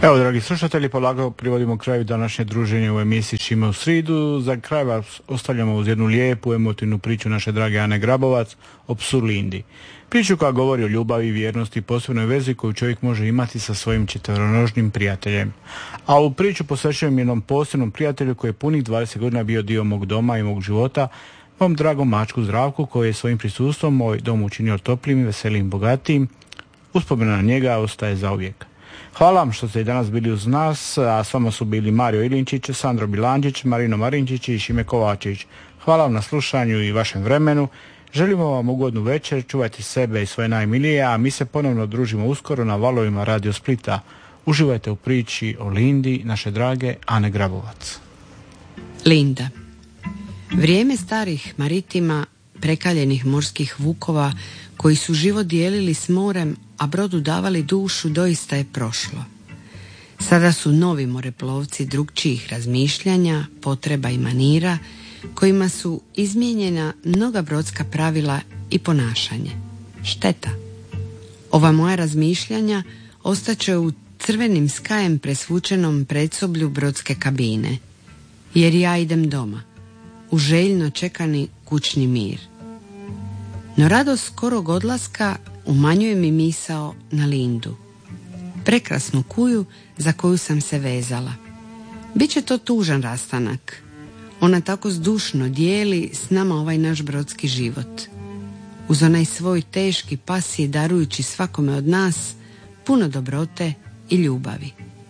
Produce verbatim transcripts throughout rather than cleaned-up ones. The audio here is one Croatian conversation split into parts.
Evo, dragi slušatelji, polako privodimo kraju današnje druženje u emisiji Šime u sridu. Za kraj vas ostavljamo uz jednu lijepu, emotivnu priču naše drage Ane Grabovac o psu Lindi. Priču koja govori o ljubavi, vjernosti i posebnoj vezi koju čovjek može imati sa svojim četveronožnim prijateljem. A u priču posvećujem jednom posebnom prijatelju koji je punih dvadeset godina bio dio mog doma i mog života, mom dragom mačku Zdravku, koji je svojim prisustvom moj dom učinio toplim, veselim, bogatijim. Uspomena na njega ostaje zauvijek. Hvala vam što ste i danas bili uz nas, a s vama su bili Mario Ilinčić, Sandro Bilandžić, Marino Marinčić i Šime Kovačević. Hvala vam na slušanju i vašem vremenu. Želimo vam ugodnu večer, čuvajte sebe i svoje najmilije, a mi se ponovno družimo uskoro na valovima Radio Splita. Uživajte u priči o Lindi, naše drage Ane Grabovac. Linda. Vrijeme starih maritima, prekaljenih morskih vukova koji su život dijelili s morem, a brodu davali dušu, doista je prošlo. Sada su novi moreplovci drukčijih razmišljanja, potreba i manira, kojima su izmijenjena mnoga brodska pravila i ponašanje. Šteta. Ova moja razmišljanja ostaće u crvenim skajem presvučenom predsoblju brodske kabine, jer ja idem doma, u željno čekani kućni mir. No radost skorog odlaska umanjuje mi misao na Lindu, prekrasnu kuju za koju sam se vezala. Biće to tužan rastanak. Ona tako zdušno dijeli s nama ovaj naš brodski život. Uz onaj svoj teški pasij darujući svakome od nas puno dobrote i ljubavi.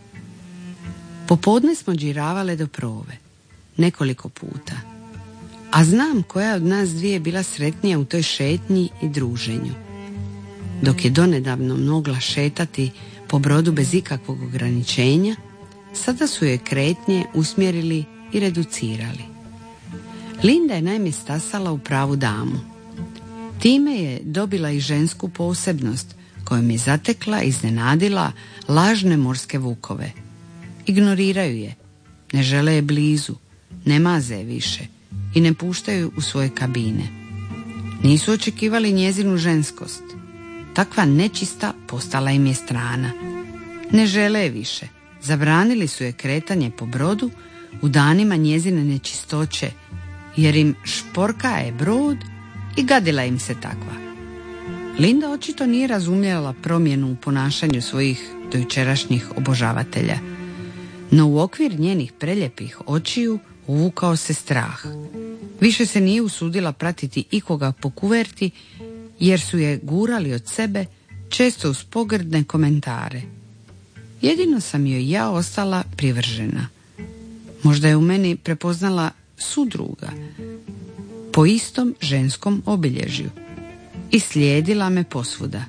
Popodne smo džiravale do prove, nekoliko puta. A znam koja od nas dvije bila sretnija u toj šetnji i druženju. Dok je donedavno mogla šetati po brodu bez ikakvog ograničenja, sada su je kretnje usmjerili i reducirali. Linda je naime stasala u pravu damu. Time je dobila i žensku posebnost kojom je zatekla i iznenadila lažne morske vukove. Ignoriraju je, ne žele je blizu, ne maze je više i ne puštaju u svoje kabine. Nisu očekivali njezinu ženskost. Takva nečista postala im je strana. Ne žele je više. Zabranili su je kretanje po brodu u danima njezine nečistoće, jer im šporka je brod i gadila im se takva. Linda očito nije razumjela promjenu u ponašanju svojih dojučerašnjih obožavatelja, no u okvir njenih preljepih očiju uvukao se strah. Više se nije usudila pratiti ikoga po kuverti, jer su je gurali od sebe, često uz pogrdne komentare. Jedino sam joj ja ostala privržena. Možda je u meni prepoznala sudruga po istom ženskom obilježju i slijedila me posvuda.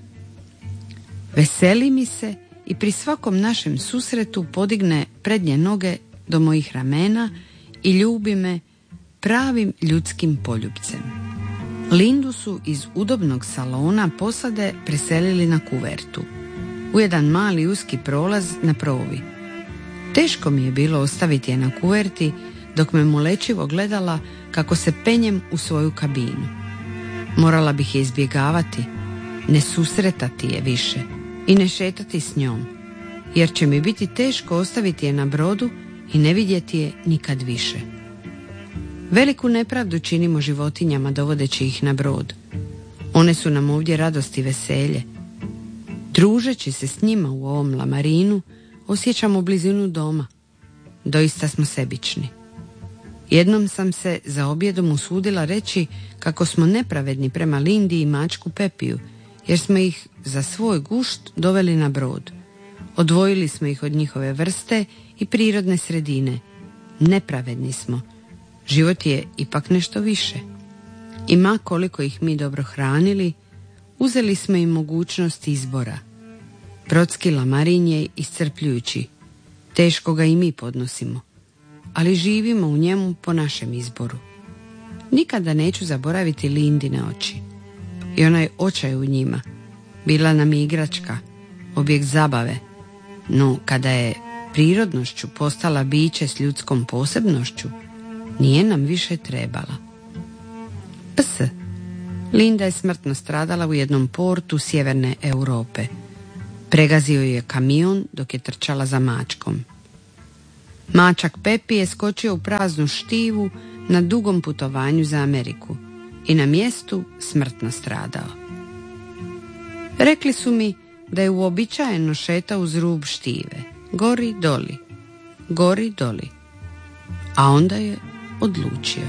Veseli mi se i pri svakom našem susretu podigne prednje noge do mojih ramena i ljubi me pravim ljudskim poljupcem. Lindu su iz udobnog salona posade preselili na kuvertu, u jedan mali uski prolaz na provi. Teško mi je bilo ostaviti je na kuverti dok me molečivo gledala kako se penjem u svoju kabinu. Morala bih je izbjegavati, ne susretati je više i ne šetati s njom, jer će mi biti teško ostaviti je na brodu i ne vidjeti je nikad više. Veliku nepravdu činimo životinjama dovodeći ih na brod. One su nam ovdje radost i veselje. Družeći se s njima u ovom lamarinu, osjećamo blizinu doma. Doista smo sebični. Jednom sam se za objedom usudila reći kako smo nepravedni prema Lindi i mačku Pepiju, jer smo ih za svoj gušt doveli na brod. Odvojili smo ih od njihove vrste i prirodne sredine. Nepravedni smo. Život je ipak nešto više. I ma koliko ih mi dobro hranili, uzeli smo im mogućnost izbora. Brodski lamarin je iscrpljujući. Teško ga i mi podnosimo, ali živimo u njemu po našem izboru. Nikada neću zaboraviti Lindine oči. I onaj očaj u njima. Bila nam je igračka, objekt zabave, no kada je prirodnošću postala biće s ljudskom posebnošću, nije nam više trebala. Ps. Linda je smrtno stradala u jednom portu sjeverne Europe. Pregazio je kamion dok je trčala za mačkom. Mačak Pepi je skočio u praznu štivu na dugom putovanju za Ameriku i na mjestu smrtno stradao. Rekli su mi da je uobičajeno šetao uz rub štive, gori doli, gori doli, a onda je odlučio.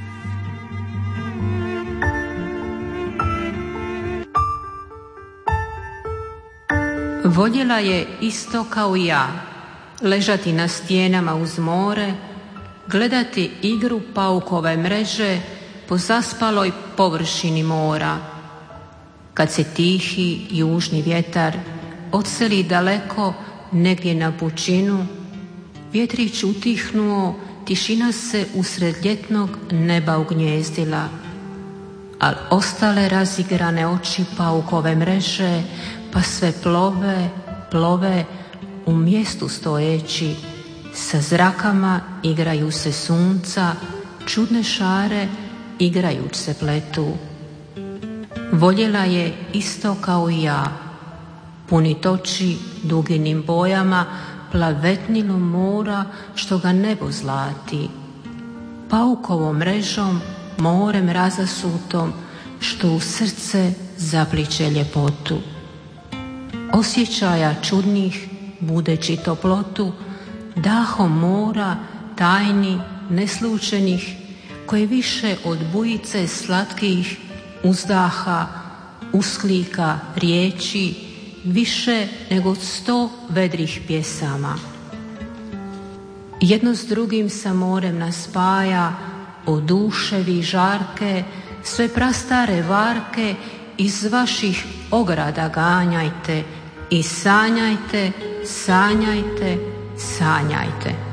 Voljela je isto kao i ja, ležati na stijenama uz more, gledati igru paukove mreže po zaspaloj površini mora. Kad se tihi južni vjetar odseli daleko negdje na pučinu, vjetrić utihnuo, tišina se usred ljetnog neba ugnjezdila, al ostale razigrane oči paukove mreže pa sve plove, plove u mjestu stojeći, sa zrakama igraju se sunca, čudne šare igrajuć se pletu. Voljela je isto kao i ja, punit oči duginim bojama, plavetnilom mora što ga nebo zlati, paukovom mrežom, morem razasutom što u srce zapliće ljepotu. Osjećaja čudnih, budeći toplotu, dahom mora, tajni, neslučenih, koje više od bujice slatkih uzdaha, usklika, riječi, više nego od sto vedrih pjesama. Jedno s drugim sa morem nas spaja, oduševi žarke, sve prastare varke iz vaših ograda ganjajte i sanjajte, sanjajte, sanjajte.